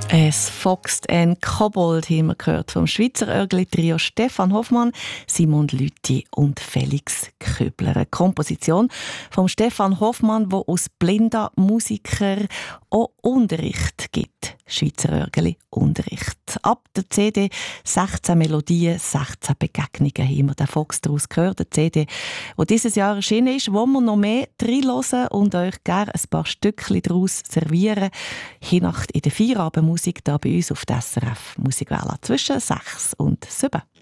Es Foxt and Kobold haben wir gehört vom Schweizer Örgli-Trio Stefan Hoffmann, Simon Lüthi und Felix Köbler. Eine Komposition von Stefan Hoffmann, der aus blinden Musiker auch Unterricht gibt. Schweizer Örgli-Unterricht. Ab der CD 16 Melodien, 16 Begegnungen haben wir den Fox daraus gehört. Eine CD, die dieses Jahr erschienen ist, wo wir noch mehr reinhören und euch gerne ein paar Stückchen daraus servieren. Hier Nacht in der Feierabendmusik hier bei uns auf der SRF Musikwelle zwischen 6 und 7.